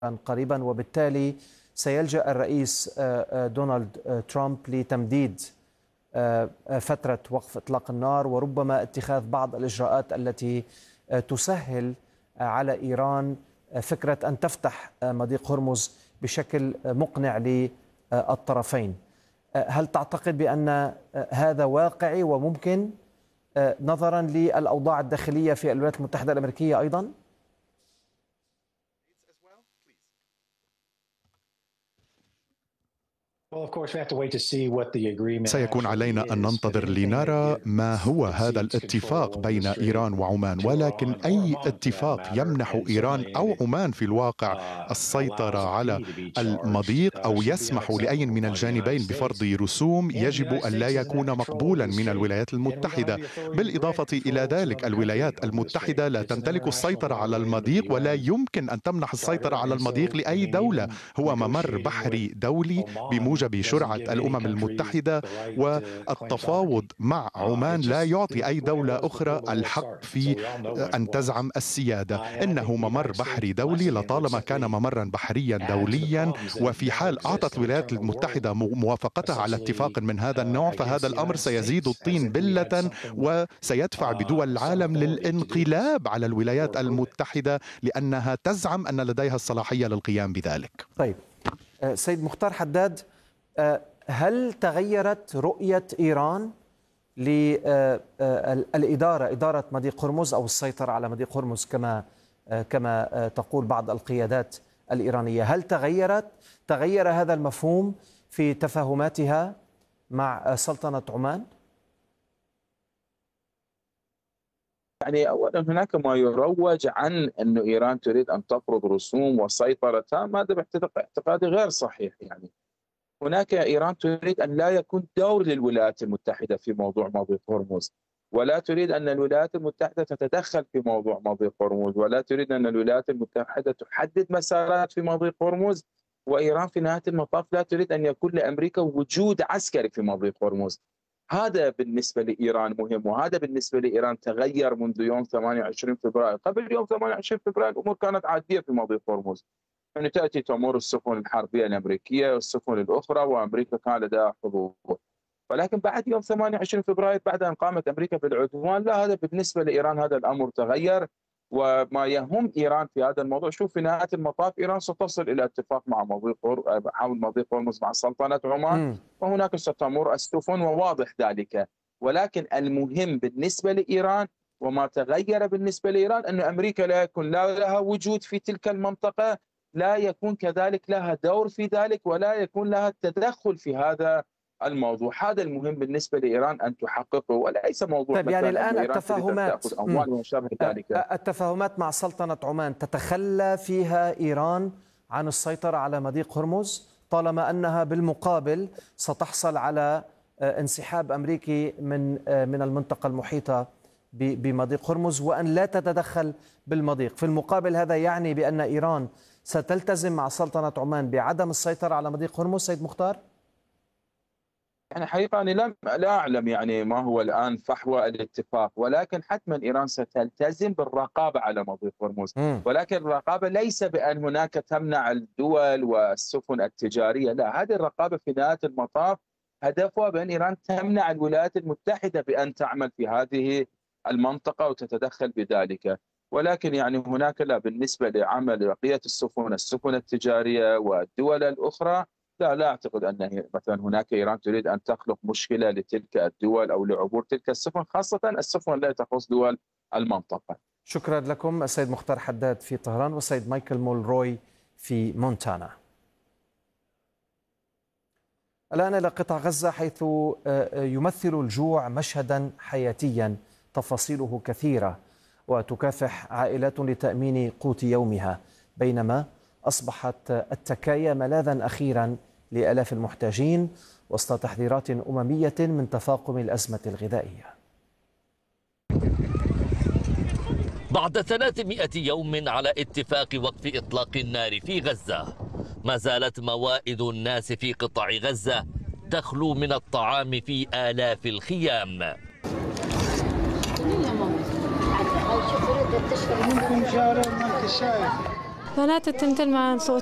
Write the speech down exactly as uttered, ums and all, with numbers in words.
قريبا، وبالتالي سيلجأ الرئيس دونالد ترامب لتمديد فترة وقف إطلاق النار، وربما اتخاذ بعض الإجراءات التي تسهل على إيران فكرة أن تفتح مضيق هرمز بشكل مقنع للطرفين. هل تعتقد بأن هذا واقعي وممكن نظرا للأوضاع الداخلية في الولايات المتحدة الأمريكية أيضا؟ سيكون علينا أن ننتظر لنرى ما هو هذا الاتفاق بين إيران وعمان، ولكن أي اتفاق يمنح إيران أو عمان في الواقع السيطرة على المضيق أو يسمح لأي من الجانبين بفرض رسوم يجب أن لا يكون مقبولا من الولايات المتحدة. بالإضافة إلى ذلك الولايات المتحدة لا تمتلك السيطرة على المضيق، ولا يمكن أن تمنح السيطرة على المضيق لأي دولة. هو ممر بحري دولي بموجب بشرعة الأمم المتحدة، والتفاوض مع عمان لا يعطي أي دولة أخرى الحق في أن تزعم السيادة. إنه ممر بحري دولي، لطالما كان ممرا بحريا دوليا، وفي حال أعطت الولايات المتحدة موافقتها على اتفاق من هذا النوع فهذا الأمر سيزيد الطين بلة وسيدفع بدول العالم للانقلاب على الولايات المتحدة، لأنها تزعم أن لديها الصلاحية للقيام بذلك. طيب سيد مختار حداد، هل تغيرت رؤية إيران للإدارة إدارة مضيق هرمز أو السيطرة على مضيق هرمز كما كما تقول بعض القيادات الإيرانية؟ هل تغيرت تغير هذا المفهوم في تفاهماتها مع سلطنة عمان؟ يعني أولا هناك ما يروج عن أن إيران تريد أن تفرض رسوم وسيطرة تامة، هذا باعتقادي غير صحيح. يعني هناك إيران تريد أن لا يكون دور للولايات المتحدة في موضوع مضيق هرمز، ولا تريد أن الولايات المتحدة تتدخل في موضوع مضيق هرمز، ولا تريد أن الولايات المتحدة تحدد مسارات في مضيق هرمز. وإيران في نهاية المطاف لا تريد أن يكون لأمريكا وجود عسكري في مضيق هرمز. هذا بالنسبة لإيران مهم، وهذا بالنسبة لإيران تغير منذ يوم ثمانية وعشرين فبراير. قبل يوم ثمانية وعشرين فبراير الأمور كانت عادية في مضيق هرمز، يعني تأتي تمر السفن الحربية الأمريكية والسفن الأخرى وأمريكا كان لديها حضور. ولكن بعد يوم ثمانية وعشرين فبراير بعد أن قامت أمريكا بالعدوان، لا، هذا بالنسبة لإيران هذا الأمر تغير. وما يهم إيران في هذا الموضوع، شوف في نهاية المطاف إيران ستصل إلى اتفاق مع مضيق حول مضيق هرمز مع سلطنة عمان، وهناك ستمر السفن وواضح ذلك. ولكن المهم بالنسبة لإيران وما تغير بالنسبة لإيران أن أمريكا لا يكون لا لها وجود في تلك المنطقة، لا يكون كذلك لها دور في ذلك، ولا يكون لها التدخل في هذا الموضوع. هذا المهم بالنسبة لإيران أن تحققه، وليس موضوع طيب يعني الآن التفاهمات ذلك. التفاهمات مع سلطنة عمان تتخلى فيها إيران عن السيطرة على مضيق هرمز، طالما أنها بالمقابل ستحصل على انسحاب أمريكي من من المنطقة المحيطة بمضيق هرمز، وأن لا تتدخل بالمضيق. في المقابل هذا يعني بأن إيران ستلتزم مع سلطنة عمان بعدم السيطرة على مضيق هرمز. سيد مختار؟ يعني حقيقة أنا لم لا أعلم يعني ما هو الآن فحوى الاتفاق، ولكن حتما إيران ستلتزم بالرقابة على مضيق هرمز. ولكن الرقابة ليس بأن هناك تمنع الدول والسفن التجارية، لا، هذه الرقابة في نهاية المطاف هدفها بأن إيران تمنع الولايات المتحدة بأن تعمل في هذه المنطقة وتتدخل بذلك. ولكن يعني هناك لا، بالنسبة لعمل بقية السفن السفن التجارية والدول الأخرى، لا لا أعتقد أن مثلا هناك إيران تريد أن تخلق مشكلة لتلك الدول أو لعبور تلك السفن، خاصة السفن لا تخص دول المنطقة. شكرا لكم السيد مختار حداد في طهران والسيد مايكل مولروي في مونتانا. الآن إلى قطاع غزة، حيث يمثل الجوع مشهدا حياتيا تفاصيله كثيرة، وتكافح عائلات لتأمين قوت يومها، بينما أصبحت التكايا ملاذا أخيرا لآلاف المحتاجين وسط تحذيرات أممية من تفاقم الأزمة الغذائية. بعد ثلاثمائة يوم على اتفاق وقف إطلاق النار في غزة، ما زالت موائد الناس في قطاع غزة تخلو من الطعام في آلاف الخيام. فلا تتم تلمع عن صوت